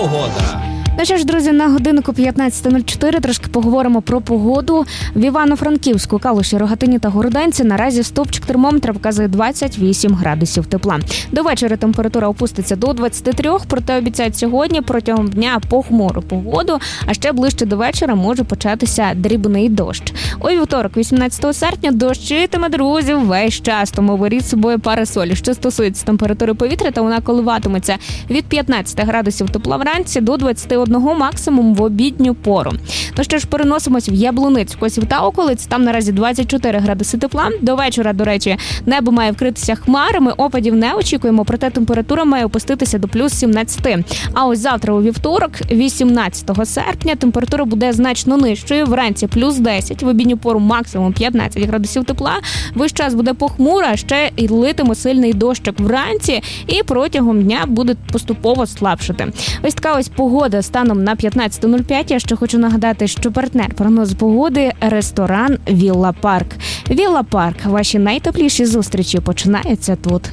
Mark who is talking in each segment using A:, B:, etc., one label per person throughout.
A: погода.
B: Ну що ж, друзі, на годиннику 15:04 трошки поговоримо про погоду. В Івано-Франківську, Калуші, Рогатині та Городенці наразі стовпчик термометра показує 28 градусів тепла. До вечора температура опуститься до 23, проте обіцяють сьогодні протягом дня похмуру погоду, а ще ближче до вечора може початися дрібний дощ. У вівторок, 18 серпня, дощитиме, друзі, весь час, тому беріть з собою парасолі. Що стосується температури повітря, то вона коливатиметься від 15 градусів тепла вранці до 21 максимум в обідню пору. Ну що ж, переносимось в Яблуницьку, Косів та околиць. Там наразі 24 градуси тепла. До вечора, до речі, небо має вкритися хмарами, опадів не очікуємо, проте температура має опуститися до плюс 17. А ось завтра у вівторок, 18 серпня, температура буде значно нижчою. Вранці плюс 10, в обідню пору максимум 15 градусів тепла. Весь час буде похмуро, а ще й литиме сильний дощик вранці і протягом дня буде поступово слабшати. Ось така ось погода станом на 15:05. Я ще хочу нагадати, що партнер прогнозу погоди – ресторан «Вілла Парк». «Вілла Парк» – ваші найтепліші зустрічі починаються тут.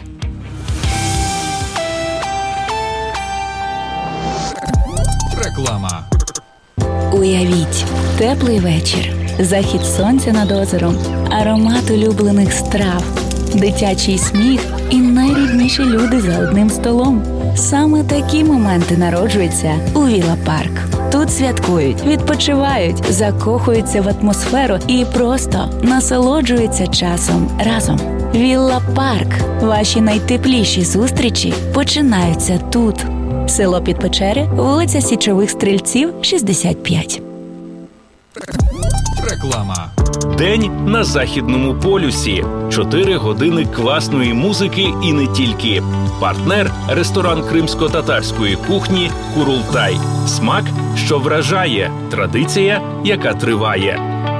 A: Реклама.
C: Уявіть, теплий вечір, захід сонця над озером, аромат улюблених страв, дитячий сміх і найрідніші люди за одним столом. Саме такі моменти народжуються у Вілла Парк. Тут святкують, відпочивають, закохуються в атмосферу і просто насолоджуються часом разом. Вілла Парк. Ваші найтепліші зустрічі починаються тут. Село Підпечери, вулиця Січових Стрільців, 65.
A: Реклама.
D: День на Західному полюсі. 4 години класної музики і не тільки. Партнер – ресторан кримсько-татарської кухні «Курултай». Смак, що вражає. Традиція, яка триває.